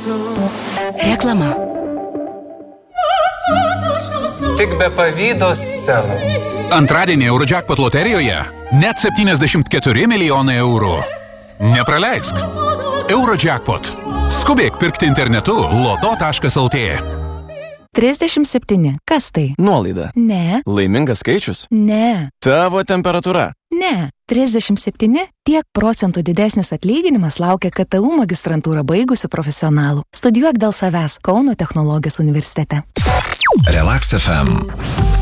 Reklama. Tik be pavydo scenų. Antradienį Eurojackpot loterijoje net 74 milijonai eurų. Nepraleisk. Eurojackpot. Skubėk pirkti internetu loto.lt. 37. Kas tai? Nuolaida. Ne. Laimingas skaičius? Ne. Tavo temperatūra? Ne. 37 tiek procentų didesnis atlyginimas laukia KTU magistrantūrą baigusių profesionalų. Studijuok dėl savęs Kauno technologijos universitete. Relax FM.